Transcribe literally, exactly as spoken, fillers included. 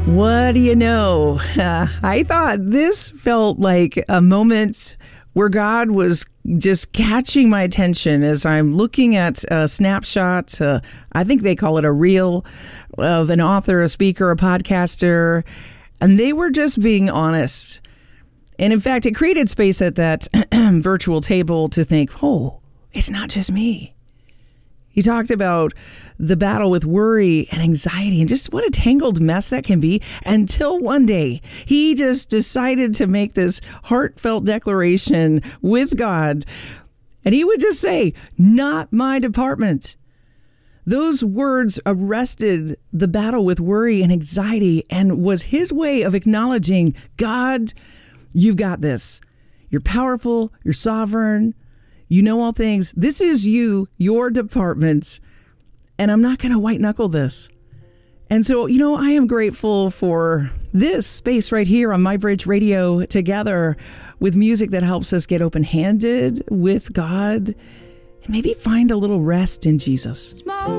What do you know? Uh, I thought this felt like a moment where God was just catching my attention as I'm looking at a snapshot. Uh, I think they call it a reel of an author, a speaker, a podcaster, and they were just being honest. And in fact, it created space at that virtual table to think, oh, it's not just me. He talked about the battle with worry and anxiety and just what a tangled mess that can be, until one day he just decided to make this heartfelt declaration with God. And he would just say, not my department. Those words arrested the battle with worry and anxiety and was his way of acknowledging, God, you've got this. You're powerful. You're sovereign. You know all things. This is you, your department, and I'm not going to white knuckle this. And so, you know, I am grateful for this space right here on My Bridge Radio, together with music that helps us get open-handed with God and maybe find a little rest in Jesus.